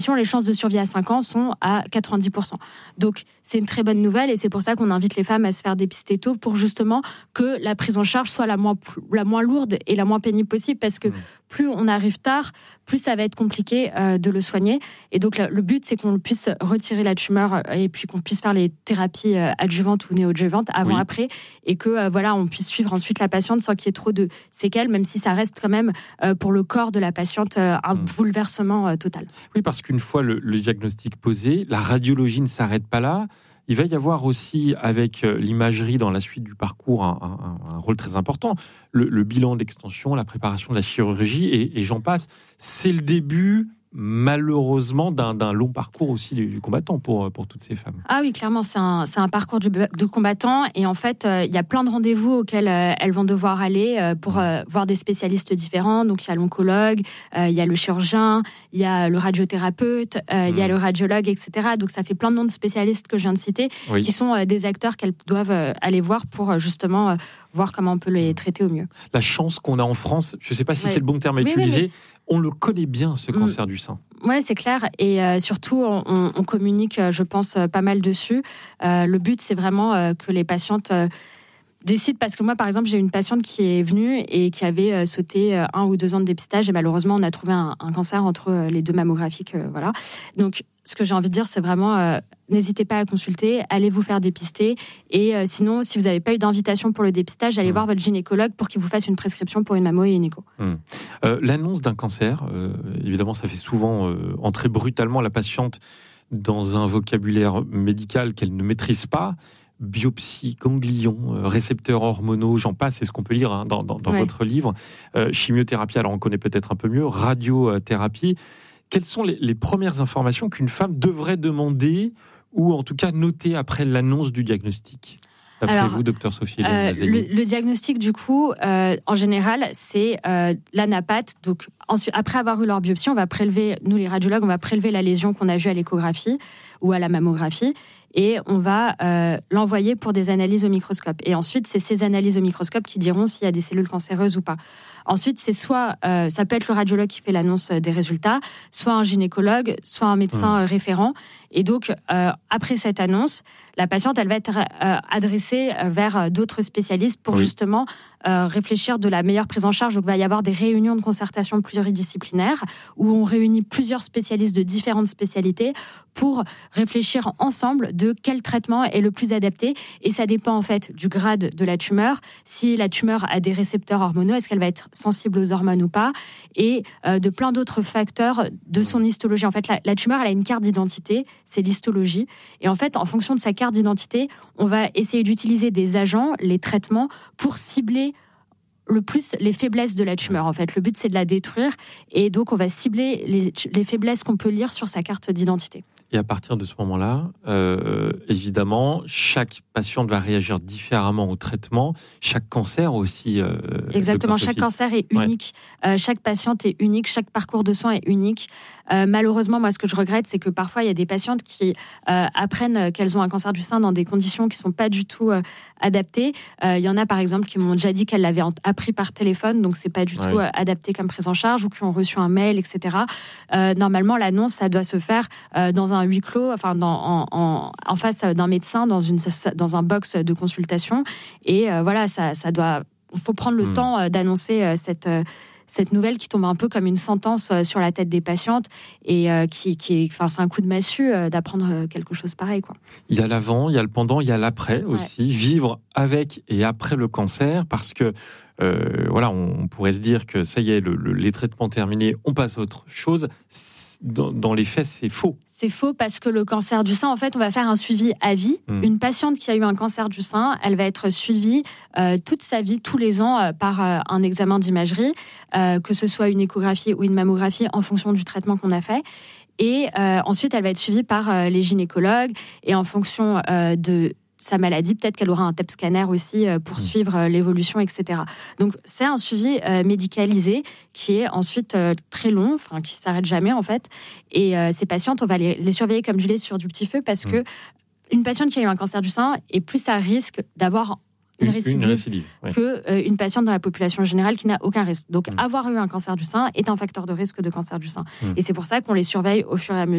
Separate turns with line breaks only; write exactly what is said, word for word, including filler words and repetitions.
les chances de survie à cinq ans sont à quatre-vingt-dix pour cent. Donc, c'est une très bonne nouvelle et c'est pour ça qu'on invite les femmes à se faire dépister tôt pour justement que la prise en charge soit la moins, la moins lourde et la moins pénible possible parce que plus on arrive tard, plus ça va être compliqué euh, de le soigner. Et donc, le but, c'est qu'on puisse retirer la tumeur et puis qu'on puisse faire les thérapies euh, adjuvantes ou néo-adjuvantes avant, oui. après et que euh, voilà, on puisse suivre ensuite la patiente sans qu'il y ait trop de séquelles, même si ça reste quand même euh, pour le corps de la patiente euh, un mmh. bouleversement euh, total.
Oui, parce qu'une fois le, le diagnostic posé, la radiologie ne s'arrête pas là. Il va y avoir aussi, avec l'imagerie dans la suite du parcours, un, un, un rôle très important. Le, le bilan d'extension, la préparation de la chirurgie, et, et j'en passe. C'est le début, malheureusement, d'un, d'un long parcours aussi du, du combattant pour, pour toutes ces femmes.
Ah oui, clairement, c'est un, c'est un parcours du, de combattant. Et en fait, euh, il y a plein de rendez-vous auxquels euh, elles vont devoir aller euh, pour euh, voir des spécialistes différents. Donc, il y a l'oncologue, euh, il y a le chirurgien, il y a le radiothérapeute, euh, il mmh. y a le radiologue, et cetera. Donc, ça fait plein de noms de spécialistes que je viens de citer, oui. qui sont euh, des acteurs qu'elles doivent euh, aller voir pour euh, justement... Euh, voir comment on peut les traiter au mieux.
La chance qu'on a en France, je ne sais pas si ouais. c'est le bon terme à
oui,
utiliser,
oui, mais...
on le connaît bien, ce cancer mmh. du sein.
Oui, c'est clair. Et euh, surtout, on, on communique, je pense, pas mal dessus. Euh, le but, c'est vraiment euh, que les patientes... Euh, décide, parce que moi, par exemple, j'ai une patiente qui est venue et qui avait euh, sauté euh, un ou deux ans de dépistage et malheureusement, on a trouvé un, un cancer entre euh, les deux mammographiques. Euh, voilà. Donc, ce que j'ai envie de dire, c'est vraiment, euh, n'hésitez pas à consulter, allez vous faire dépister et euh, sinon, si vous n'avez pas eu d'invitation pour le dépistage, allez mmh. voir votre gynécologue pour qu'il vous fasse une prescription pour une mammo et une écho.
Mmh. Euh, l'annonce d'un cancer, euh, évidemment, ça fait souvent euh, entrer brutalement la patiente dans un vocabulaire médical qu'elle ne maîtrise pas. Biopsie, ganglions, euh, récepteurs hormonaux, j'en passe, c'est ce qu'on peut lire hein, dans, dans, dans ouais. votre livre. Euh, chimiothérapie, alors on connaît peut-être un peu mieux, radiothérapie. Quelles sont les, les premières informations qu'une femme devrait demander ou en tout cas noter après l'annonce du diagnostic ? D'après Alors, vous, docteur Sophie euh,
le, le diagnostic, du coup, euh, en général, c'est euh, l'anapathe. Donc, ensuite, après avoir eu leur biopsie, on va prélever, nous les radiologues, on va prélever la lésion qu'on a vue à l'échographie ou à la mammographie et on va euh, l'envoyer pour des analyses au microscope. Et ensuite, c'est ces analyses au microscope qui diront s'il y a des cellules cancéreuses ou pas. Ensuite, c'est soit, euh, ça peut être le radiologue qui fait l'annonce des résultats, soit un gynécologue, soit un médecin mmh. référent. Et donc, euh, après cette annonce, la patiente, elle va être euh, adressée vers d'autres spécialistes pour oui. justement euh, réfléchir de la meilleure prise en charge. Donc, il va y avoir des réunions de concertation pluridisciplinaires où on réunit plusieurs spécialistes de différentes spécialités pour réfléchir ensemble de quel traitement est le plus adapté. Et ça dépend en fait du grade de la tumeur. Si la tumeur a des récepteurs hormonaux, est-ce qu'elle va être sensible aux hormones ou pas ? Et euh, de plein d'autres facteurs de son histologie. En fait, la, la tumeur, elle a une carte d'identité, c'est l'histologie. Et en fait, en fonction de sa carte d'identité, on va essayer d'utiliser des agents, les traitements, pour cibler le plus les faiblesses de la tumeur. En fait, le but, c'est de la détruire. Et donc, on va cibler les, les faiblesses qu'on peut lire sur sa carte d'identité.
Et à partir de ce moment-là, euh, évidemment, chaque patiente va réagir différemment au traitement. Chaque cancer aussi. Euh,
Exactement, chaque cancer est unique. Ouais. Euh, chaque patiente est unique. Chaque parcours de soins est unique. Euh, malheureusement, moi, ce que je regrette, c'est que parfois, il y a des patientes qui euh, apprennent qu'elles ont un cancer du sein dans des conditions qui ne sont pas du tout euh, adaptées. Euh, il y en a, par exemple, qui m'ont déjà dit qu'elles l'avaient appris par téléphone, donc ce n'est pas du ouais. tout euh, adapté comme prise en charge, ou qui ont reçu un mail, et cetera. Euh, normalement, l'annonce, ça doit se faire euh, dans un huis clos, enfin, dans, en, en, en face d'un médecin, dans, une, dans un box de consultation. Et euh, voilà, ça, ça doit... Il faut prendre le mmh. temps d'annoncer euh, cette... Euh, cette nouvelle qui tombe un peu comme une sentence sur la tête des patientes et euh, qui, qui est, enfin, c'est un coup de massue euh, d'apprendre quelque chose pareil, quoi.
Il y a l'avant, il y a le pendant, il y a l'après aussi. Ouais. Vivre avec et après le cancer, parce que euh, voilà, on, on pourrait se dire que ça y est, le, le, les traitements terminés, on passe à autre chose. Dans, dans les faits, c'est faux.
C'est faux parce que le cancer du sein, en fait, on va faire un suivi à vie. Mmh. Une patiente qui a eu un cancer du sein, elle va être suivie euh, toute sa vie, tous les ans, euh, par euh, un examen d'imagerie, euh, que ce soit une échographie ou une mammographie, en fonction du traitement qu'on a fait. Et euh, ensuite, elle va être suivie par euh, les gynécologues et en fonction euh, de sa maladie, peut-être qu'elle aura un T E P scanner aussi euh, pour mmh. suivre euh, l'évolution, et cetera. Donc, c'est un suivi euh, médicalisé qui est ensuite euh, très long, enfin, qui ne s'arrête jamais, en fait. Et euh, ces patientes, on va les, les surveiller comme du lait sur du petit feu parce mmh. que une patiente qui a eu un cancer du sein est plus à risque d'avoir une,
une
récidive,
une récidive oui.
que euh, une patiente dans la population générale qui n'a aucun risque. Donc,
Mmh.
avoir eu un cancer du sein est un facteur de risque de cancer du sein.
Mmh.
Et c'est pour ça qu'on les surveille au fur et à mesure.